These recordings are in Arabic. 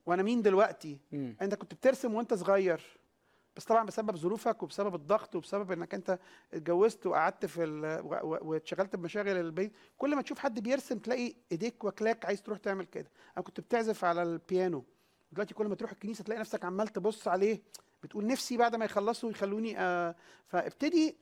وانا مين دلوقتي. انت كنت بترسم وانت صغير، بس طبعا بسبب ظروفك وبسبب الضغط وبسبب انك انت اتجوزت وقعدت واتشغلت بمشاغل البيت، كل ما تشوف حد بيرسم تلاقي ايديك واكلاك عايز تروح تعمل كده. انا كنت بتعزف على البيانو، دلوقتي كل ما تروح الكنيسه تلاقي نفسك عمال تبص عليه، بتقول نفسي بعد ما يخلصوا يخلوني فابتدي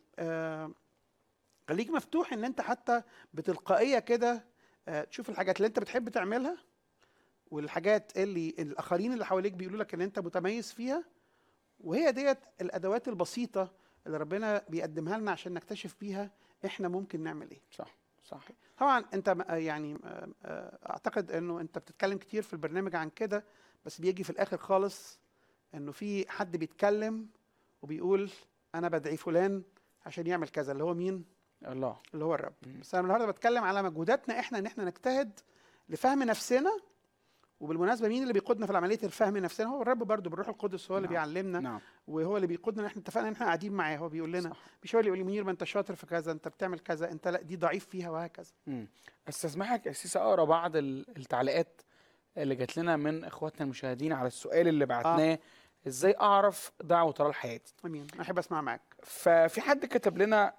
خليك مفتوح ان انت حتى بتلقائيه كده تشوف الحاجات اللي انت بتحب تعملها، والحاجات اللي الاخرين اللي حواليك بيقولوا لك ان انت متميز فيها، وهي ديت الادوات البسيطه اللي ربنا بيقدمها لنا عشان نكتشف بيها احنا ممكن نعمل ايه. صح صح. طبعا انت يعني اعتقد انه انت بتتكلم كتير في البرنامج عن كده، بس بيجي في الاخر خالص انه في حد بيتكلم وبيقول انا بدعي فلان عشان يعمل كذا، اللي هو مين؟ الله، اللي هو الرب. بس انا النهارده بتكلم على مجهوداتنا احنا ان احنا نجتهد لفهم نفسنا. وبالمناسبه مين اللي بيقودنا في عمليه الفهم نفسنا؟ هو الرب برضو بالروح القدس، هو اللي بيعلمنا. نعم. وهو اللي بيقودنا. احنا اتفقنا ان احنا قاعدين معاه، هو بيقول لنا، مش هو اللي يقول لي منير ما انت شاطر في كذا، انت بتعمل كذا، انت لا دي ضعيف فيها، وهكذا. استسمحك يا سيسي اقرا بعض التعليقات اللي جات لنا من اخواتنا المشاهدين على السؤال اللي بعتناه، ازاي اعرف دعوه الله لحياتي؟ امين، احب اسمع معاك. ففي حد كتب لنا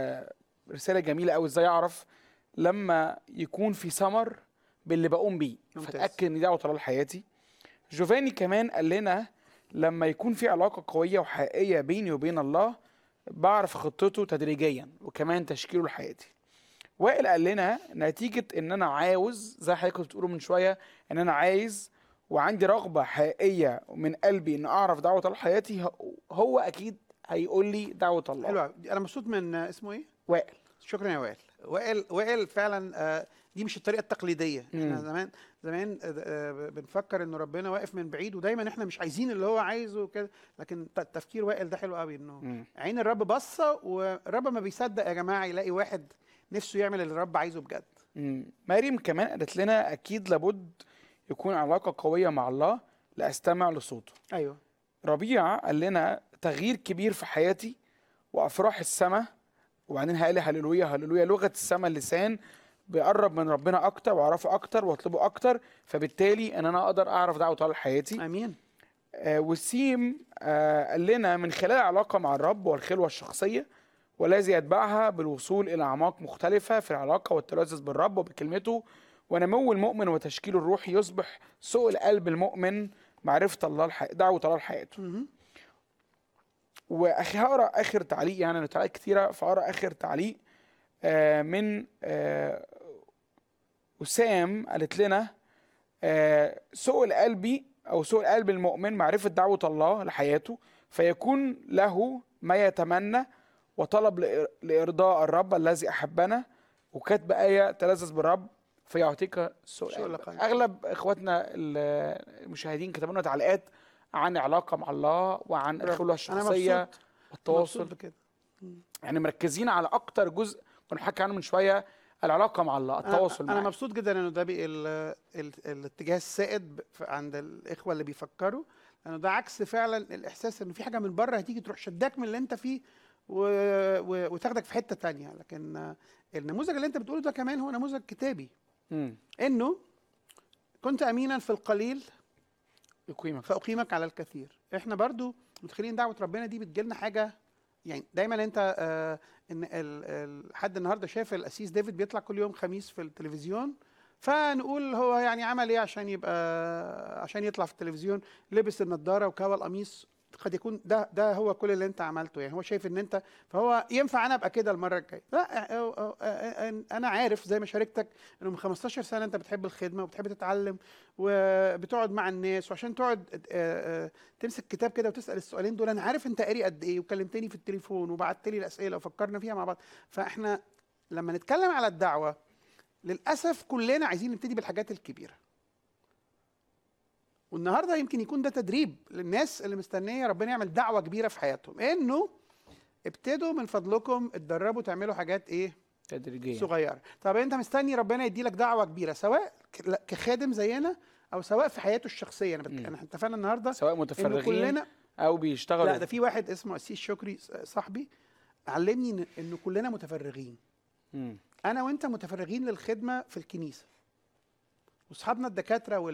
رساله جميله قوي، ازاي اعرف لما يكون في ثمر باللي بقوم بيه فاتاكد ان دعوه الله لحياتي. جوفاني كمان قال لنا لما يكون في علاقه قويه وحقيقيه بيني وبين الله بعرف خطته تدريجيا وكمان تشكيله لحياتي. وائل قال لنا نتيجه ان انا عاوز، زي حضرتك كنت بتقولوا من شويه، ان انا عايز وعندي رغبه حقيقيه من قلبي ان اعرف دعوه الله لحياتي، هو اكيد هيقول لي دعوه الله. حلو قوي. انا مبسوط من اسمه ايه؟ وائل. شكرا يا وائل. وائل فعلا دي مش الطريقه التقليديه. احنا زمان بنفكر انه ربنا واقف من بعيد، ودايما احنا مش عايزين اللي هو عايزه وكده، لكن تفكير وائل ده حلو قوي، انه عين الرب باصه، والرب ما بيصدق يا جماعه يلاقي واحد نفسه يعمل اللي الرب عايزه بجد. مريم كمان قالت لنا اكيد لابد يكون علاقه قويه مع الله لاستمع لصوته. ايوه. ربيع قال لنا تغيير كبير في حياتي وافراح السماء، وبعدين هقال هللويا هللويا، لغه السماء اللسان بيقرب من ربنا اكتر واعرفه اكتر واطلبه اكتر، فبالتالي ان انا اقدر اعرف دعوه الله لحياتي. امين. وسيم قال لنا من خلال العلاقه مع الرب والخلوه الشخصيه، والذي يتبعها بالوصول الى اعماق مختلفه في العلاقه والتلذذ بالرب وبكلمته ونمو المؤمن وتشكيله الروحي، يصبح سوء القلب المؤمن معرفه الله دعوه الله لحياته. واخي هقرا اخر تعليق، يعني تعليقات كتيره، فاقرا اخر تعليق من وسام. قالت لنا سوء القلب او سوء القلب المؤمن معرفه دعوه الله لحياته، فيكون له ما يتمنى وطلب لارضاء الرب الذي احبنا، وكاتب ايه تلذذ بالرب فيعطيك سوء القلب. اغلب اخواتنا المشاهدين كتبوا لنا تعليقات عن علاقه مع الله وعن الخلوه الشخصيه والتواصل بكده. يعني مركزين على اكتر جزء كنا بنحكي عنه من شويه، العلاقه مع الله، التواصل معاه. انا مبسوط جدا انه ده الاتجاه السائد عند الاخوه اللي بيفكروا، لانه ده عكس فعلا الاحساس انه في حاجه من بره هتيجي تروح شداك من اللي انت فيه وتاخدك في حته ثانيه. لكن النموذج اللي انت بتقوله ده كمان هو نموذج كتابي. انه كنت امينا في القليل فاقيمك على الكثير. احنا برضو متخيلين دعوه ربنا دي بتجيلنا حاجه، يعني دايما انت ان حد النهارده شاف القسيس ديفيد بيطلع كل يوم خميس في التلفزيون، فنقول هو يعني عمل ايه عشان يطلع في التلفزيون، لبس النضاره وكوى القميص. قد يكون ده هو كل اللي انت عملته، يعني هو شايف ان انت، فهو ينفع انا ابقى كده المره الجايه. لا، انا عارف زي ما شاركتك انه من 15 سنه انت بتحب الخدمه وبتحب تتعلم وبتقعد مع الناس، وعشان تقعد تمسك كتاب كده وتسال السؤالين دول، انا عارف انت قاري قد ايه وكلمتني في التليفون وبعت لي الاسئله وفكرنا فيها مع بعض. فاحنا لما نتكلم على الدعوه للاسف كلنا عايزين نبتدي بالحاجات الكبيره، والنهارده يمكن يكون ده تدريب للناس اللي مستنيه ربنا يعمل دعوه كبيره في حياتهم، انه ابتدوا من فضلكم اتدربوا تعملوا حاجات ايه؟ تدريجيه صغيره. طب انت مستني ربنا يدي لك دعوه كبيره، سواء كخادم زينا او سواء في حياته الشخصيه. انا اتفقنا النهارده سواء متفرغين كلنا او بيشتغلوا. لا، ده في واحد اسمه قسيس شكري صاحبي علمني انه كلنا متفرغين. انا وانت متفرغين للخدمه في الكنيسه، واصحابنا الدكاتره